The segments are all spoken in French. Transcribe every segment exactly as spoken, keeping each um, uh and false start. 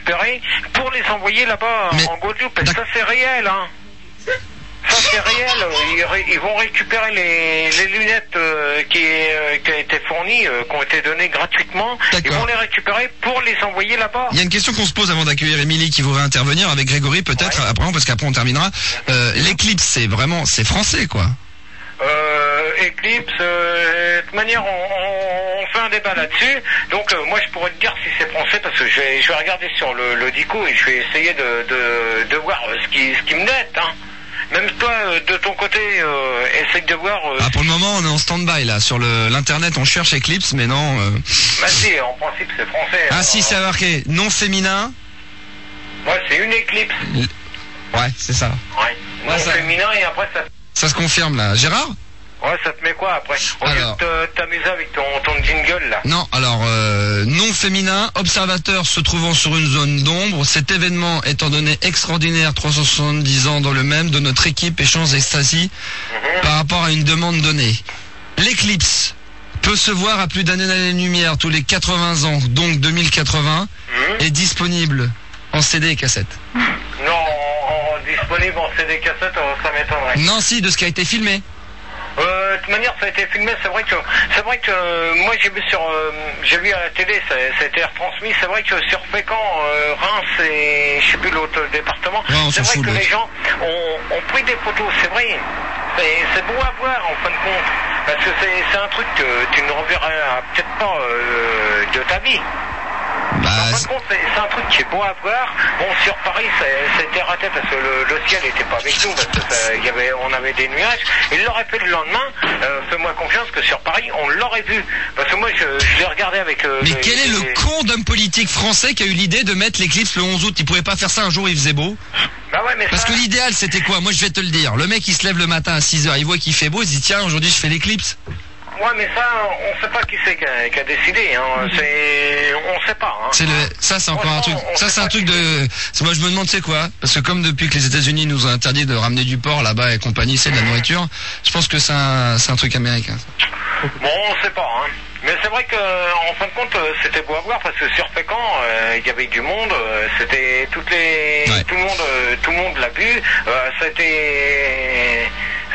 récupérer pour les envoyer là-bas mais... en Guadeloupe. Et ça, c'est réel, hein. Ça, c'est réel. Ils, ré... Ils vont récupérer les, les lunettes euh, qui, euh, qui ont été fournies, euh, qui ont été données gratuitement. Ils vont les récupérer pour les envoyer là-bas. Il y a une question qu'on se pose avant d'accueillir Émilie qui voudrait intervenir avec Grégory, peut-être, ouais. après, parce qu'après on terminera. Euh, L'Eclipse, c'est vraiment, c'est français, quoi. Euh, Eclipse, euh, de toute manière, on, on, on fait un débat là-dessus. Donc, euh, moi, je pourrais te dire si c'est français, parce que je vais, je vais regarder sur le, le Dico et je vais essayer de, de, de voir ce qui, ce qui me net, hein. Même toi, de ton côté, euh, essaye de voir... Euh, ah, pour le moment, on est en stand-by, là. Sur l'internet, on cherche Eclipse, mais non... Euh... Bah si, en principe, c'est français. Ah alors, si, c'est marqué. Non féminin. Ouais, c'est une éclipse. Ouais, c'est ça. Ouais, non ouais, ça... féminin, et après, ça... Ça se confirme, là. Gérard ? Ouais, ça te met quoi, après? On alors... va t'amuser avec ton, ton jingle, là. Non, alors, euh, non féminin, observateur se trouvant sur une zone d'ombre. Cet événement étant donné extraordinaire, trois cent soixante-dix ans dans le même, de notre équipe échange extasie mm-hmm. par rapport à une demande donnée. L'éclipse peut se voir à plus d'un année-lumière tous les quatre-vingts ans, donc deux mille quatre-vingts, mm-hmm. est disponible en C D et cassette. Non, en, en, disponible en C D et cassette, ça m'étonnerait. Non, si, de ce qui a été filmé. Euh, de toute manière, ça a été filmé. C'est vrai que, c'est vrai que euh, moi j'ai vu sur, euh, j'ai vu à la télé, ça, ça a été retransmis. C'est vrai que sur Fécamp, euh, Reims et je sais plus l'autre département, ouais, c'est vrai que les gens ont, ont pris des photos. C'est vrai, c'est beau à voir en fin de compte, parce que c'est un truc que tu ne reverras peut-être pas euh, de ta vie. Bah, en fin de compte, c'est un truc qui est beau à voir. Bon, sur Paris, c'était raté parce que le, le ciel n'était pas avec nous, parce que ça, y avait, on avait des nuages. Il l'aurait fait le lendemain. Euh, Fais-moi confiance que sur Paris, on l'aurait vu. Parce que moi, je, je l'ai regardé avec... Euh, Mais les, quel est les... le con d'homme politique français qui a eu l'idée de mettre l'éclipse le onze août? Il pouvait pas faire ça un jour où il faisait beau? Bah ouais, mais parce ça... que l'idéal, c'était quoi? Moi, je vais te le dire. Le mec, il se lève le matin à six heures, il voit qu'il fait beau, il se dit, tiens, aujourd'hui, je fais l'éclipse. Ouais, mais ça, on sait pas qui c'est qui a, qui a décidé, hein. C'est, on sait pas, hein. C'est le, ça, c'est encore un truc, ça, c'est un truc de, moi, je me demande, c'est quoi? Parce que comme depuis que les États-Unis nous ont interdit de ramener du porc là-bas et compagnie, c'est de la nourriture, je pense que c'est un, c'est un truc américain, ça. Bon, on sait pas, hein. Mais c'est vrai que, en fin de compte, c'était beau à voir parce que sur Fécamp, il euh, y avait du monde, euh, c'était toutes les, ouais. tout le monde, euh, tout le monde l'a vu, euh, c'était,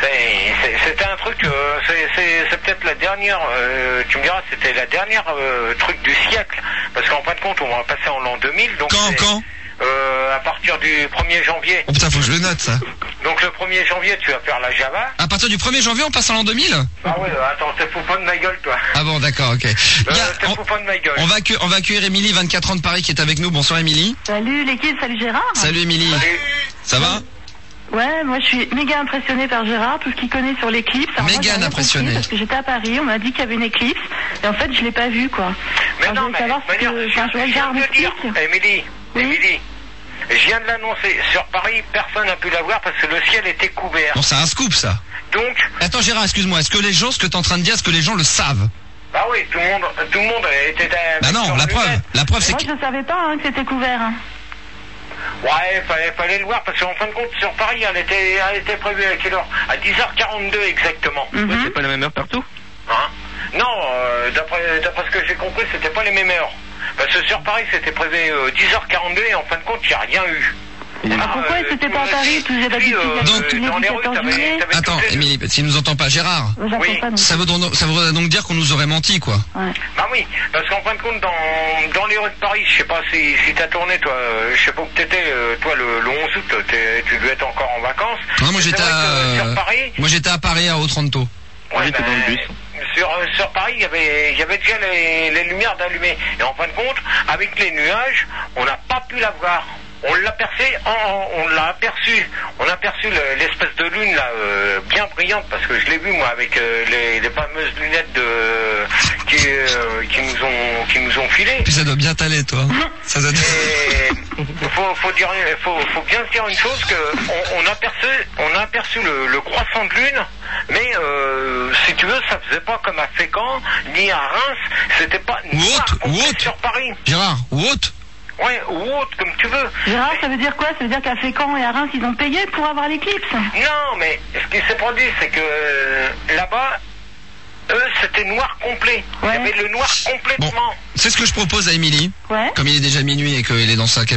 c'était un truc, euh, c'est peut-être la dernière, euh, tu me diras, c'était la dernière euh, truc du siècle, parce qu'en fin de compte, on va passer en l'an deux mille, donc quand, quand euh, à partir du premier janvier. Oh putain, faut que je le note, ça. Donc le premier janvier, tu vas faire la Java. À partir du premier janvier, on passe en l'an deux mille? Ah ouais, attends, t'es fou pas de ma gueule, toi. Ah bon, d'accord, ok. Euh, t'es fou pas de ma gueule. On va, on va accueillir Émilie, vingt-quatre ans de Paris, qui est avec nous. Bonsoir, Émilie. Salut l'équipe, salut Gérard. Salut, Émilie. Salut. Ça va? Ouais, moi je suis méga impressionnée par Gérard, tout ce qu'il connaît sur l'éclipse. Méga impressionnée. Parce que j'étais à Paris, on m'a dit qu'il y avait une éclipse, et en fait je l'ai pas vue, quoi. Mais alors, non, mais, savoir mais ce que, je, enfin, je, je viens de le dire, Émilie, oui Émilie, je viens de l'annoncer, sur Paris, personne n'a pu la voir parce que le ciel était couvert. Non, c'est un scoop, ça. Donc... Attends, Gérard, excuse-moi, est-ce que les gens, ce que t'es en train de dire, est-ce que les gens le savent? Bah oui, tout le monde, tout le monde était... Bah non, la preuve, la preuve c'est que... Moi je savais pas hein, que c'était couvert. Hein. Ouais, fallait, fallait le voir parce qu'en fin de compte, sur Paris, elle était, elle était prévue à quelle heure? À dix heures quarante-deux exactement. Mm-hmm. Ouais, c'est pas la même heure partout? Hein? Non, euh, d'après ce que j'ai compris, c'était pas les mêmes heures. Parce que sur Paris, c'était prévu euh, dix heures quarante-deux et en fin de compte, il n'y a rien eu. Ah, pourquoi euh, c'était pas à Paris? Tu faisais d'habitude euh, donc, euh, dans les rues, t'avais... Attends, Émilie, s'il nous entend pas, Gérard. Oui. Pas, ça, voudrait, ça voudrait donc dire qu'on nous aurait menti, quoi. Ouais. Bah oui, parce qu'en fin de compte, dans, dans les rues de Paris, je sais pas si, si t'as tourné, toi, euh, je sais pas où t'étais, euh, toi, le, le onze août, tu devais être encore en vacances. Non, moi j'étais à... Euh, Paris, moi j'étais à Paris, à Otranto. Ouais, j'étais ben, dans le bus. Sur, euh, sur Paris, il y avait, il y avait déjà les, les lumières d'allumées. Et en fin de compte, avec les nuages, on n'a pas pu la voir. On l'a percé, on, on l'a aperçu, on a aperçu l'espèce de lune là, euh, bien brillante, parce que je l'ai vu moi avec euh, les, les fameuses lunettes de qui, euh, qui nous ont qui nous ont filé. Puis ça doit bien t'aller, toi. Ça doit. Et faut faut dire, faut faut bien se dire une chose que on, on a aperçu, on a aperçu le, le croissant de lune, mais euh, si tu veux, ça faisait pas comme à Fécamp ni à Reims, c'était pas noir complet sur Paris. Gérard, ou haute. Ouais, ou autre, comme tu veux. Gérard, ça veut dire quoi? Ça veut dire qu'à Fécamp et à Reims, ils ont payé pour avoir l'éclipse? Non, mais ce qui s'est produit, c'est que euh, là-bas, eux, c'était noir complet. Ouais. Il y avait le noir complètement. Bon, c'est ce que je propose à Émilie. Ouais. Comme il est déjà minuit et qu'il est dans sa cabine.